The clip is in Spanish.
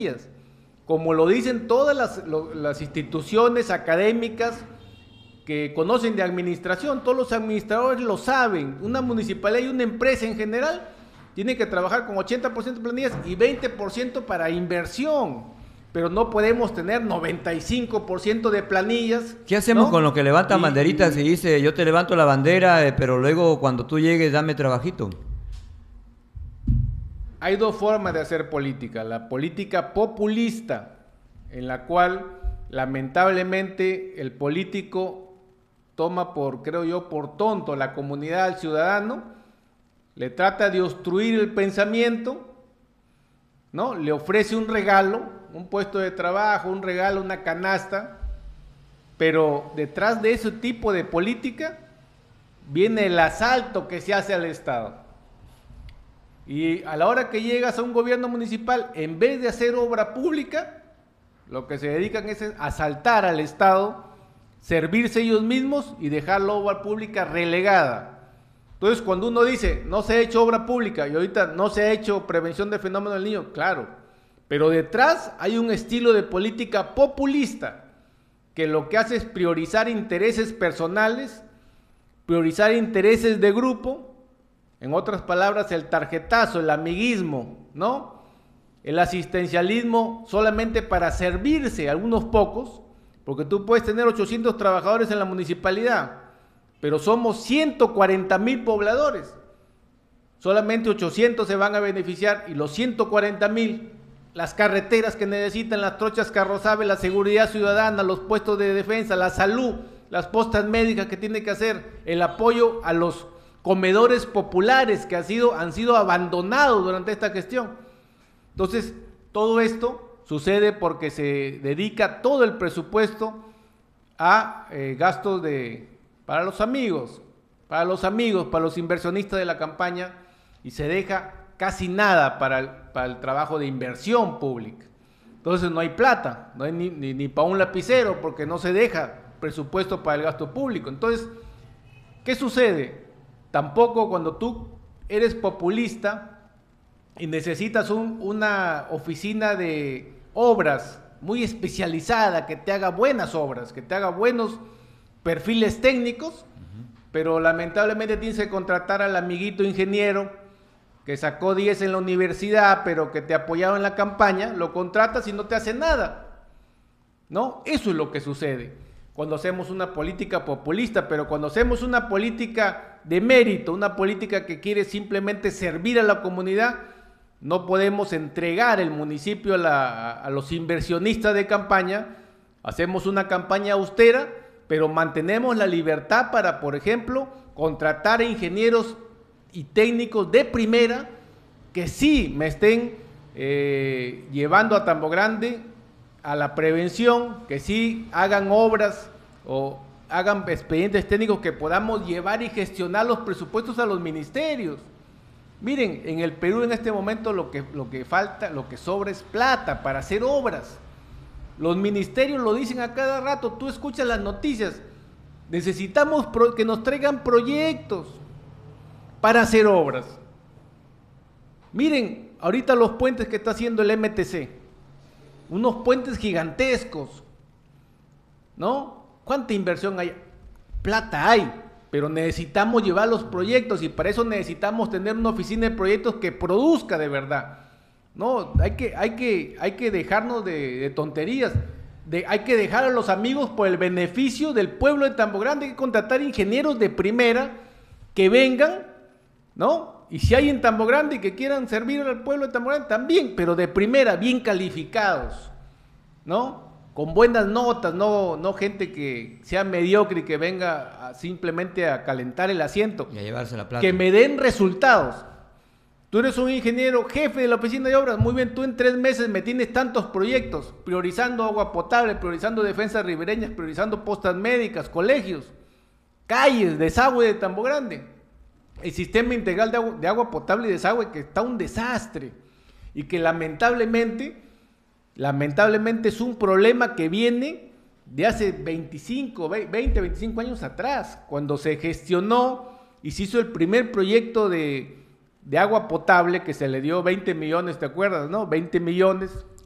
como lo dicen todas las instituciones académicas que conocen de administración, todos los administradores lo saben. Una municipalidad y una empresa en general tiene que trabajar con 80% de planillas y 20% para inversión, pero no podemos tener 95% de planillas. ¿Qué hacemos, ¿no?, con los que levantan banderitas y dice yo te levanto la bandera, pero luego cuando tú llegues dame trabajito? Hay dos formas de hacer política: la política populista, en la cual lamentablemente el político toma creo yo, por tonto la comunidad, al ciudadano, le trata de obstruir el pensamiento, ¿no? Le ofrece un regalo, un puesto de trabajo, un regalo, una canasta, pero detrás de ese tipo de política viene el asalto que se hace al Estado. Y a la hora que llegas a un gobierno municipal, en vez de hacer obra pública, lo que se dedican es a asaltar al Estado, servirse ellos mismos y dejar la obra pública relegada. Entonces, cuando uno dice, no se ha hecho obra pública y ahorita no se ha hecho prevención del fenómeno del niño, claro, pero detrás hay un estilo de política populista que lo que hace es priorizar intereses personales, priorizar intereses de grupo. En otras palabras, el tarjetazo, el amiguismo, ¿no? El asistencialismo solamente para servirse a algunos pocos, porque tú puedes tener 800 trabajadores en la municipalidad, pero somos 140,000 pobladores. Solamente 800 se van a beneficiar y los 140,000, las carreteras que necesitan, las trochas carrozables, la seguridad ciudadana, los puestos de defensa, la salud, las postas médicas que tiene que hacer, el apoyo a los comedores populares que han sido abandonados durante esta gestión. Entonces, todo esto sucede porque se dedica todo el presupuesto a gastos para los amigos, para los inversionistas de la campaña, y se deja casi nada para el trabajo de inversión pública. Entonces no hay plata, no hay ni para un lapicero, porque no se deja presupuesto para el gasto público. Entonces, ¿qué sucede? Tampoco cuando tú eres populista y necesitas una oficina de obras muy especializada que te haga buenas obras, que te haga buenos perfiles técnicos, pero lamentablemente tienes que contratar al amiguito ingeniero que sacó 10 en la universidad, pero que te apoyaba en la campaña, lo contratas y no te hace nada, ¿no? Eso es lo que sucede cuando hacemos una política populista. Pero cuando hacemos una política de mérito, una política que quiere simplemente servir a la comunidad, no podemos entregar el municipio a los inversionistas de campaña. Hacemos una campaña austera, pero mantenemos la libertad para, por ejemplo, contratar a ingenieros y técnicos de primera que sí me estén llevando a Tambo Grande a la prevención, que sí hagan obras o hagan expedientes técnicos que podamos llevar y gestionar los presupuestos a los ministerios. Miren, en el Perú en este momento lo que falta, lo que sobra es plata para hacer obras. Los ministerios lo dicen a cada rato, tú escuchas las noticias, necesitamos que nos traigan proyectos para hacer obras. Miren, ahorita los puentes que está haciendo el MTC, unos puentes gigantescos, ¿no? ¿Cuánta inversión hay? Plata hay, pero necesitamos llevar los proyectos y para eso necesitamos tener una oficina de proyectos que produzca de verdad. No, hay que dejarnos de tonterías, hay que dejar a los amigos por el beneficio del pueblo de Tambo Grande, hay que contratar ingenieros de primera que vengan, ¿no? Y si hay en Tambo Grande y que quieran servir al pueblo de Tambo Grande, también, pero de primera, bien calificados, ¿no? Con buenas notas, no gente que sea mediocre y que venga simplemente a calentar el asiento. Y a llevarse la plata. Que me den resultados. Tú eres un ingeniero jefe de la oficina de obras, muy bien, tú en 3 meses me tienes tantos proyectos, priorizando agua potable, priorizando defensas ribereñas, priorizando postas médicas, colegios, calles, desagüe de Tambo Grande. El sistema integral de agua potable y desagüe, que está un desastre y que lamentablemente es un problema que viene de hace 20, 25 años atrás, cuando se gestionó y se hizo el primer proyecto de agua potable, que se le dio 20 millones, ¿te acuerdas, no? 20 millones